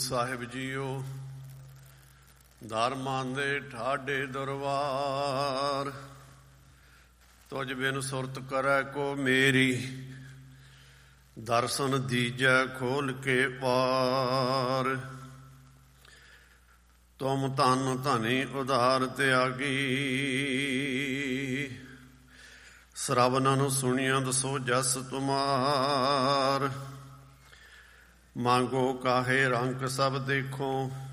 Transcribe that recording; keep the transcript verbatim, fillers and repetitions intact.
ਸਾਹਿਬ JIO, ਧਰਮਾਂ ਦੇ ਠਾਡੇ ਦਰਬਾਰ, ਤੁਝ ਬਿਨ ਸੁਰਤ ਕਰੈ ਕੋ ਮੇਰੀ, ਦਰਸ਼ਨ ਦੀਜੈ ਖੋਲ ਕੇ ਪਾਰ। ਤੁਮ ਧਨ ਧਨੀ ਉਧਾਰ ਤਿਆਗੀ, ਸਰਵਣਨ ਸੁਣੀਆਂ ਸੋ ਜਸ ਤੁਮਾਰ। ਮੰਗੋ ਕਾਹੇ ਰੰਗ ਸਭ ਦੇਖੋ,